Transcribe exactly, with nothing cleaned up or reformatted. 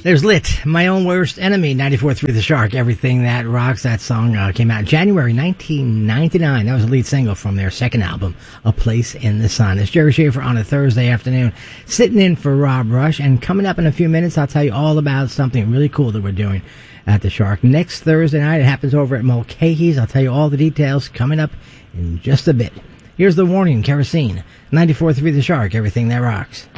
There's Lit, My Own Worst Enemy, ninety-four point three The Shark, Everything That Rocks. That song uh, came out in January nineteen ninety-nine. That was the lead single from their second album, A Place in the Sun. It's Jerry Schaefer on a Thursday afternoon, sitting in for Rob Rush. And coming up in a few minutes, I'll tell you all about something really cool that we're doing at the Shark. Next Thursday night, it happens over at Mulcahy's. I'll tell you all the details coming up in just a bit. Here's the warning, Kerosene, ninety-four point three The Shark, Everything That Rocks.